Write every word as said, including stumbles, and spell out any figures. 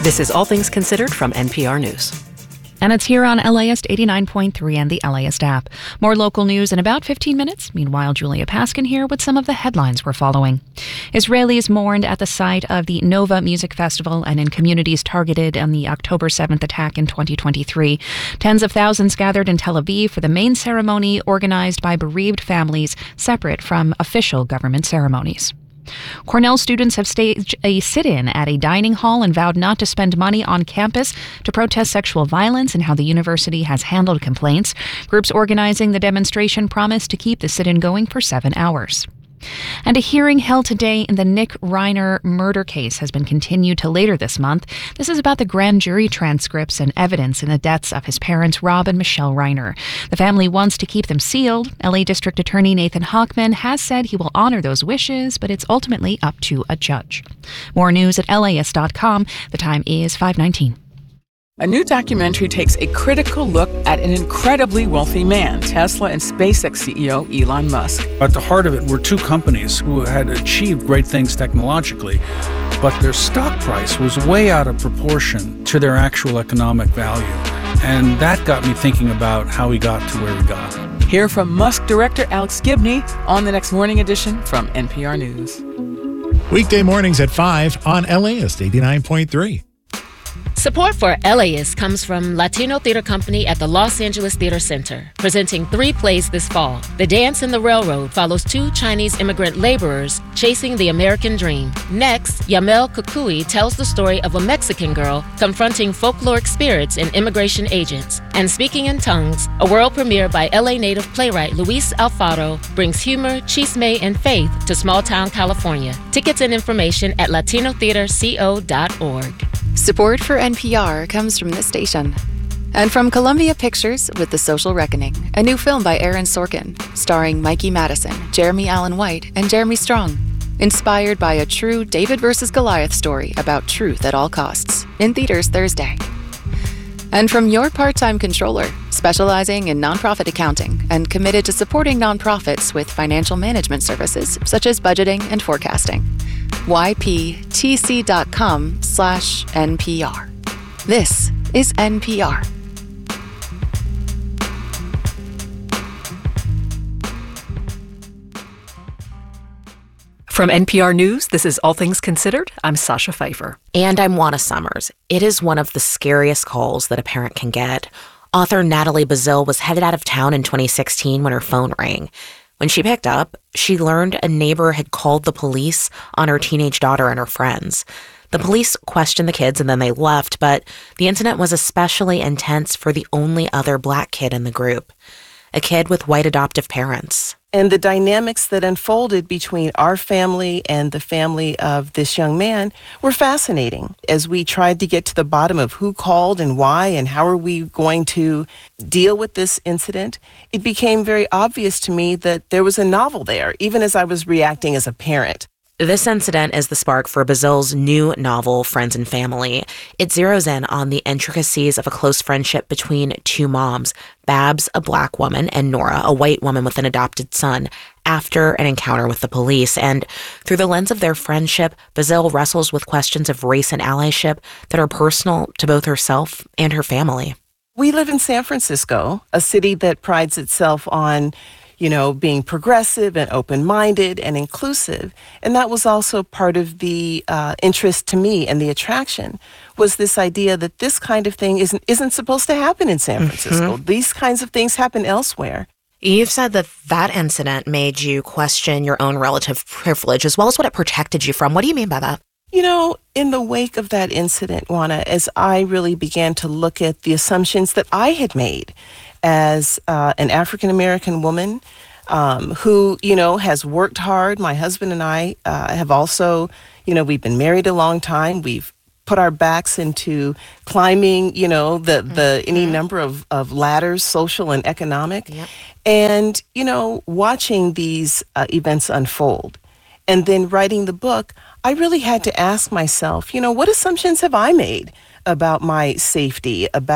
This is All Things Considered from N P R News. And it's here on L A S eighty-nine point three and the L A S app. More local news in about fifteen minutes. Meanwhile, Julia Paskin here with some of the headlines we're following. Israelis mourned at the site of the Nova Music Festival and in communities targeted on the October seventh attack in twenty twenty-three. Tens of thousands gathered in Tel Aviv for the main ceremony organized by bereaved families, separate from official government ceremonies. Cornell students have staged a sit-in at a dining hall and vowed not to spend money on campus to protest sexual violence and how the university has handled complaints. Groups organizing the demonstration promised to keep the sit-in going for seven hours. And a hearing held today in the Nick Reiner murder case has been continued to later this month. This is about the grand jury transcripts and evidence in the deaths of his parents, Rob and Michelle Reiner. The family wants to keep them sealed. L A District Attorney Nathan Hochman has said he will honor those wishes, but it's ultimately up to a judge. More news at L A S dot com. The time is five nineteen. A new documentary takes a critical look at an incredibly wealthy man, Tesla and SpaceX C E O Elon Musk. At the heart of it were two companies who had achieved great things technologically, but their stock price was way out of proportion to their actual economic value. And that got me thinking about how he got to where he got. Hear from Musk director Alex Gibney on the next morning edition from N P R News. Weekday mornings at five on L A S eighty-nine point three. Support for L A S comes from Latino Theater Company at the Los Angeles Theater Center, presenting three plays this fall. The Dance in the Railroad follows two Chinese immigrant laborers chasing the American dream. Next, Yamel Kukui tells the story of a Mexican girl confronting folkloric spirits and immigration agents. And Speaking in Tongues, a world premiere by L A native playwright Luis Alfaro, brings humor, chisme, and faith to small-town California. Tickets and information at latino theater co dot org. Support for N P R comes from this station. And from Columbia Pictures with The Social Reckoning, a new film by Aaron Sorkin, starring Mikey Madison, Jeremy Allen White, and Jeremy Strong. Inspired by a true David versus Goliath story about truth at all costs. In theaters Thursday. And from Your Part-Time Controller, specializing in nonprofit accounting and committed to supporting nonprofits with financial management services such as budgeting and forecasting. Y P T C dot com slash N P R. This is N P R. From N P R News, this is All Things Considered. I'm Sasha Pfeiffer. And I'm Juana Summers. It is one of the scariest calls that a parent can get. Author Natalie Bazile was headed out of town in twenty sixteen when her phone rang. When she picked up, she learned a neighbor had called the police on her teenage daughter and her friends. The police questioned the kids and then they left, but the incident was especially intense for the only other Black kid in the group, a kid with white adoptive parents. And the dynamics that unfolded between our family and the family of this young man were fascinating. As we tried to get to the bottom of who called and why and how are we going to deal with this incident, it became very obvious to me that there was a novel there, even as I was reacting as a parent. This incident is the spark for Bazile's new novel, Friends and Family. It zeroes in on the intricacies of a close friendship between two moms, Babs, a Black woman, and Nora, a white woman with an adopted son, after an encounter with the police. And through the lens of their friendship, Bazile wrestles with questions of race and allyship that are personal to both herself and her family. We live in San Francisco, a city that prides itself on you know, being progressive and open-minded and inclusive. And that was also part of the uh, interest to me and the attraction, was this idea that this kind of thing isn't, isn't supposed to happen in San Francisco. Mm-hmm. These kinds of things happen elsewhere. You've said that that incident made you question your own relative privilege as well as what it protected you from. What do you mean by that? You know, in the wake of that incident, Juana, as I really began to look at the assumptions that I had made as uh, an African-American woman um, who, you know, has worked hard. My husband and I uh, have also, you know, we've been married a long time. We've put our backs into climbing, you know, the, the mm-hmm. any number of, of ladders, social and economic. Yep. And, you know, watching these uh, events unfold and then writing the book, I really had to ask myself, you know, what assumptions have I made about my safety, about